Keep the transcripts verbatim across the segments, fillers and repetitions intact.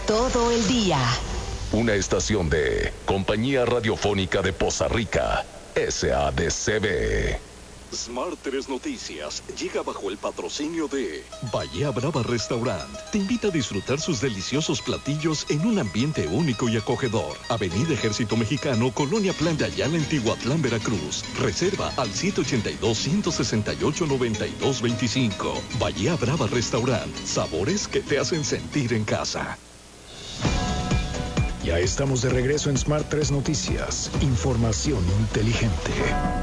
todo el día. Una estación de Compañía Radiofónica de Poza Rica, S A D C B. Smart tres Noticias llega bajo el patrocinio de Bahía Brava Restaurant. Te invita a disfrutar sus deliciosos platillos en un ambiente único y acogedor. Avenida Ejército Mexicano, Colonia Plan de Ayala, en Tihuatlán, Veracruz. Reserva al siete ocho dos, uno seis ocho, nueve dos dos cinco. Bahía Brava Restaurant. Sabores que te hacen sentir en casa. Ya estamos de regreso en Smart tres Noticias. Información inteligente.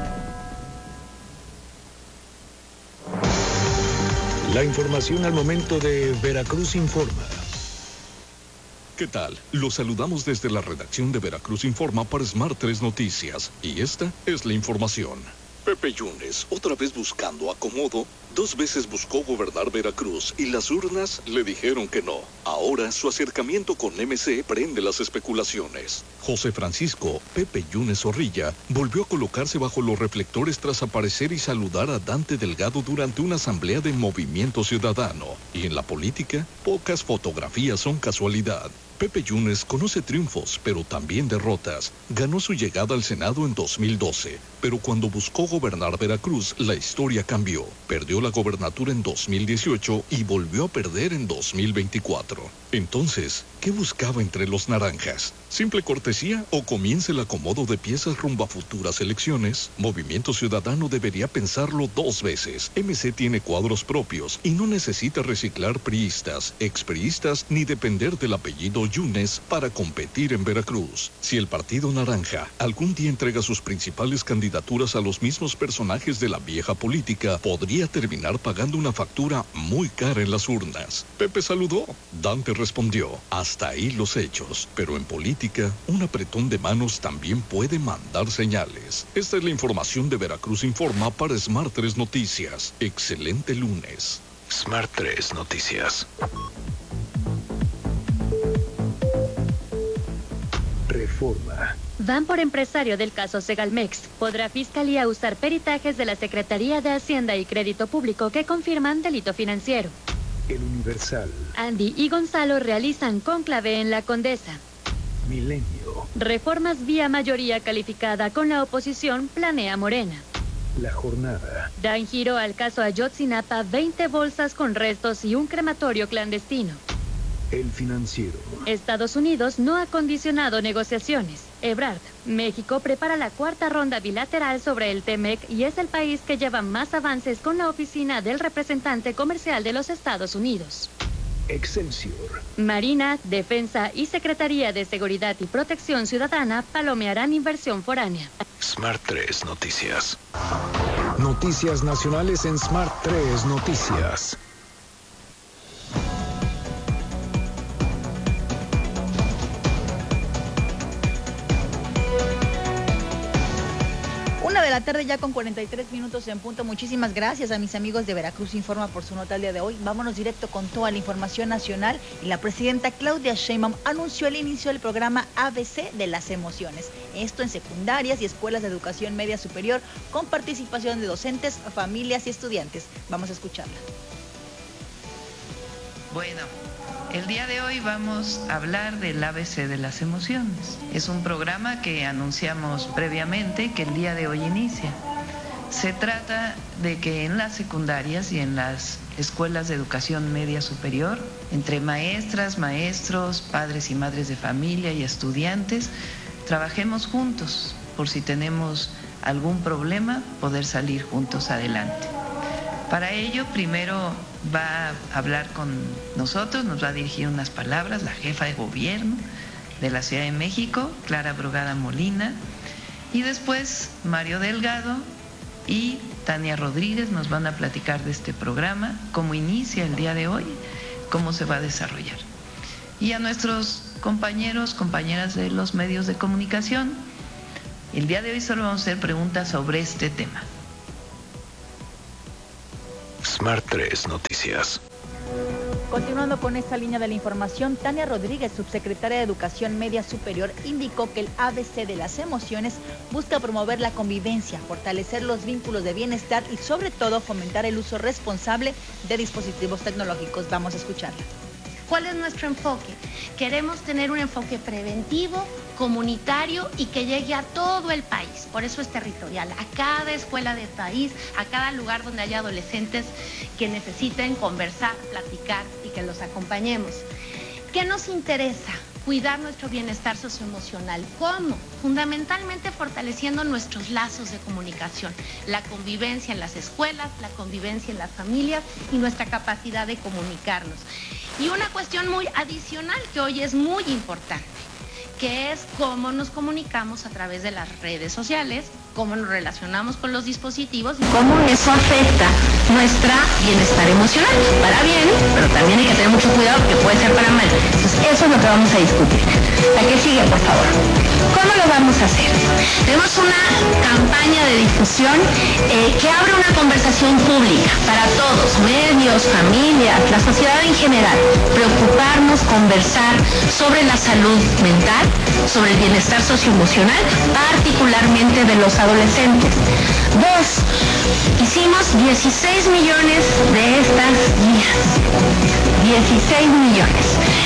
La información al momento de Veracruz Informa. ¿Qué tal? Los saludamos desde la redacción de Veracruz Informa para Smart tres Noticias. Y esta es la información. Pepe Yunes, otra vez buscando acomodo, dos veces buscó gobernar Veracruz y las urnas le dijeron que no. Ahora su acercamiento con M C prende las especulaciones. José Francisco Pepe Yunes Zorrilla volvió a colocarse bajo los reflectores tras aparecer y saludar a Dante Delgado durante una asamblea de Movimiento Ciudadano. Y en la política, pocas fotografías son casualidad. Pepe Yunes conoce triunfos, pero también derrotas. Ganó su llegada al Senado en dos mil doce, pero cuando buscó gobernar Veracruz, la historia cambió. Perdió la gobernatura en dos mil dieciocho y volvió a perder en dos mil veinticuatro. Entonces, ¿qué buscaba entre los naranjas? ¿Simple cortesía o comienza el acomodo de piezas rumbo a futuras elecciones? Movimiento Ciudadano debería pensarlo dos veces. M C tiene cuadros propios y no necesita reciclar priistas, expriistas ni depender del apellido Yunes para competir en Veracruz. Si el Partido Naranja algún día entrega sus principales candidaturas a los mismos personajes de la vieja política, podría terminar pagando una factura muy cara en las urnas. Pepe saludó, Dante respondió, hasta ahí los hechos. Pero en política, un apretón de manos también puede mandar señales. Esta es la información de Veracruz Informa para Smart tres Noticias. Excelente lunes. Smart tres Noticias. Reforma. Van por empresario del caso Segalmex. ¿Podrá Fiscalía usar peritajes de la Secretaría de Hacienda y Crédito Público que confirman delito financiero? El Universal. Andy y Gonzalo realizan cónclave en la Condesa. Milenio. Reformas vía mayoría calificada con la oposición planea Morena. La Jornada. Dan giro al caso Ayotzinapa, veinte bolsas con restos y un crematorio clandestino. El Financiero. Estados Unidos no ha condicionado negociaciones. Ebrard, México prepara la cuarta ronda bilateral sobre el T-MEC y es el país que lleva más avances con la oficina del representante comercial de los Estados Unidos. Excelsior. Marina, Defensa y Secretaría de Seguridad y Protección Ciudadana palomearán inversión foránea. Smart tres Noticias. Noticias nacionales en Smart tres Noticias. De la tarde ya con cuarenta y tres minutos en punto. Muchísimas gracias a mis amigos de Veracruz Informa por su nota el día de hoy. Vámonos directo con toda la información nacional. Y la presidenta Claudia Sheinbaum anunció el inicio del programa A B C de las emociones. Esto en secundarias y escuelas de educación media superior con participación de docentes, familias y estudiantes. Vamos a escucharla. Bueno, el día de hoy vamos a hablar del A B C de las emociones. Es un programa que anunciamos previamente que el día de hoy inicia. Se trata de que en las secundarias y en las escuelas de educación media superior, entre maestras, maestros, padres y madres de familia y estudiantes, trabajemos juntos por si tenemos algún problema, poder salir juntos adelante. Para ello, primero va a hablar con nosotros, nos va a dirigir unas palabras la jefa de gobierno de la Ciudad de México, Clara Brugada Molina, y después Mario Delgado y Tania Rodríguez nos van a platicar de este programa, cómo inicia el día de hoy, cómo se va a desarrollar. Y a nuestros compañeros, compañeras de los medios de comunicación, el día de hoy solo vamos a hacer preguntas sobre este tema. Smart tres Noticias. Continuando con esta línea de la información, Tania Rodríguez, subsecretaria de Educación Media Superior, indicó que el A B C de las emociones busca promover la convivencia, fortalecer los vínculos de bienestar y sobre todo fomentar el uso responsable de dispositivos tecnológicos. Vamos a escucharla. ¿Cuál es nuestro enfoque? Queremos tener un enfoque preventivo, comunitario y que llegue a todo el país. Por eso es territorial, a cada escuela del país, a cada lugar donde haya adolescentes que necesiten conversar, platicar y que los acompañemos. ¿Qué nos interesa? Cuidar nuestro bienestar socioemocional. ¿Cómo? Fundamentalmente fortaleciendo nuestros lazos de comunicación, la convivencia en las escuelas, la convivencia en las familias y nuestra capacidad de comunicarnos. Y una cuestión muy adicional que hoy es muy importante, que es cómo nos comunicamos a través de las redes sociales, cómo nos relacionamos con los dispositivos y cómo eso afecta nuestro bienestar emocional, para bien, pero también hay que tener mucho cuidado porque puede ser para mal. Entonces eso es lo que vamos a discutir. La que sigue, por favor. ¿Cómo lo vamos a hacer? Tenemos una campaña de difusión eh, que abre una conversación pública para todos, medios, familias, la sociedad en general. Preocuparnos, conversar sobre la salud mental, sobre el bienestar socioemocional, particularmente de los adolescentes. Dos, hicimos dieciséis millones de estas guías. dieciséis millones.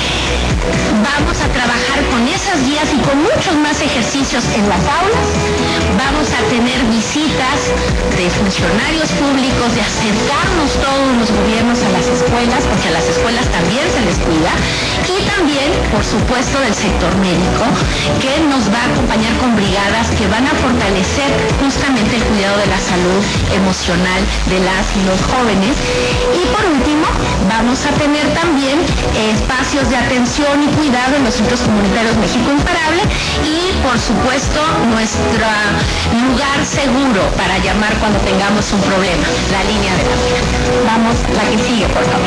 Vamos a trabajar con esas guías y con muchos más ejercicios en las aulas. Vamos a tener visitas de funcionarios públicos, de acercarnos todos los gobiernos a las escuelas, porque a las escuelas también se les cuida, y también, por supuesto, del sector médico, que nos va a acompañar con brigadas que van a fortalecer justamente el cuidado de la salud emocional de las y los jóvenes. Y por último, vamos a tener también eh, espacios de atención y cuidado en los centros comunitarios México Imparable y, por supuesto, nuestro lugar seguro para llamar cuando tengamos un problema, la línea de la vida. Vamos, la que sigue, por favor.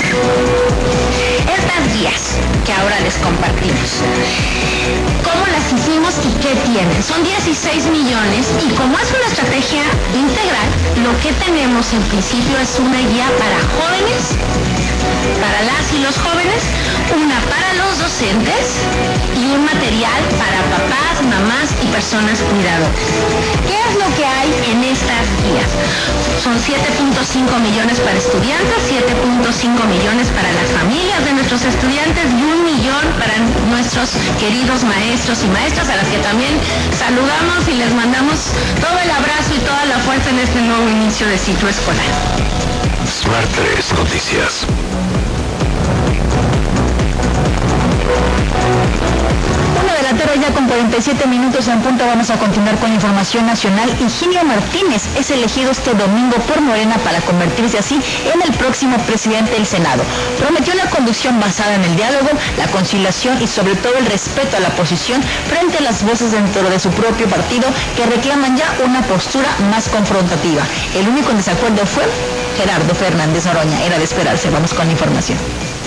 Estas guías que ahora les compartimos, ¿cómo las hicimos y qué tienen? Son dieciséis millones y como es una estrategia integral, lo que tenemos en principio es una guía para jóvenes, para las y los jóvenes, una para los docentes y un material para papás, mamás y personas cuidadoras. ¿Qué es lo que hay en estas guías? Son siete punto cinco millones para estudiantes, siete punto cinco millones para las familias de nuestros estudiantes y un millón para nuestros queridos maestros y maestras, a las que también saludamos y les mandamos todo el abrazo y toda la fuerza en este nuevo inicio de ciclo escolar. Smart tres Noticias. Una de la tarde ya con cuarenta y siete minutos en punto. Vamos a continuar con la información nacional. Higinio Martínez es elegido este domingo por Morena para convertirse así en el próximo presidente del Senado. Prometió una conducción basada en el diálogo, la conciliación y sobre todo el respeto a la oposición frente a las voces dentro de su propio partido que reclaman ya una postura más confrontativa. El único en desacuerdo fue Gerardo Fernández Noroña. Era de esperarse. Vamos con la información.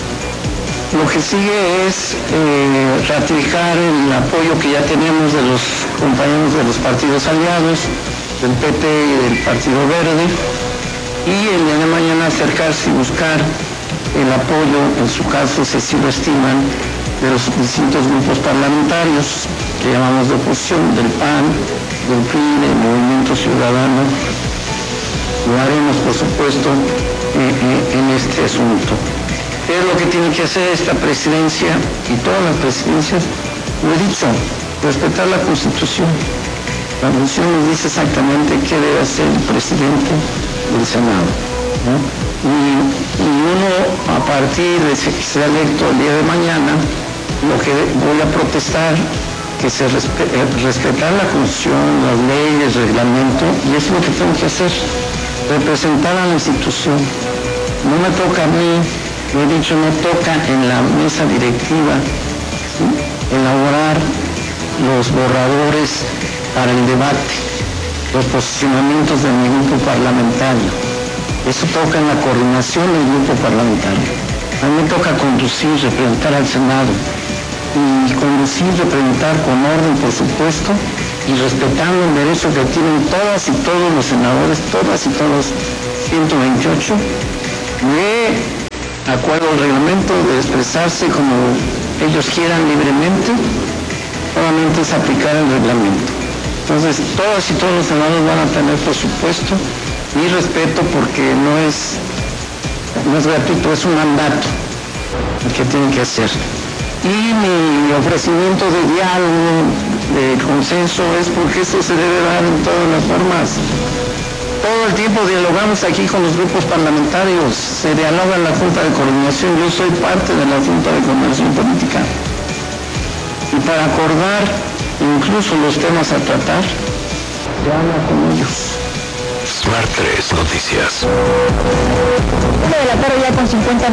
Lo que sigue es eh, ratificar el apoyo que ya tenemos de los compañeros de los partidos aliados, del P T y del Partido Verde, y el día de mañana acercarse y buscar el apoyo, en su caso, si así lo estiman, de los distintos grupos parlamentarios que llamamos de oposición, del P A N, del P R I, del Movimiento Ciudadano. Lo haremos, por supuesto, eh, eh, en este asunto. Es lo que tiene que hacer esta presidencia y todas las presidencias, lo he dicho, respetar la Constitución. La Constitución nos dice exactamente qué debe hacer el presidente del Senado, ¿no? Y, y uno, a partir de que sea electo el día de mañana, lo que voy a protestar, que se respe, eh, respetar la Constitución, las leyes, el reglamento, y eso es lo que tengo que hacer, representar a la institución. No me toca a mí, lo he dicho, no toca en la mesa directiva, ¿sí?, elaborar los borradores para el debate, los posicionamientos de mi grupo parlamentario. Eso toca en la coordinación del grupo parlamentario. A mí me toca conducir, representar al Senado, y conducir, representar con orden, por supuesto, y respetando el derecho que tienen todas y todos los senadores, todas y todos, ciento veintiocho, de acuerdo al reglamento, de expresarse como ellos quieran libremente, solamente es aplicar el reglamento. Entonces, todas y todos los senadores van a tener, por supuesto, mi respeto, porque no es, no es gratuito, es un mandato. que tienen que hacer. Y mi ofrecimiento de diálogo, de consenso, es porque esto se debe dar en todas las formas. Todo el tiempo dialogamos aquí con los grupos parlamentarios, se dialoga en la Junta de Coordinación, yo soy parte de la Junta de Coordinación Política. Y para acordar incluso los temas a tratar, se habla con ellos. Smart tres Noticias. Una de la tarde ya con cincuenta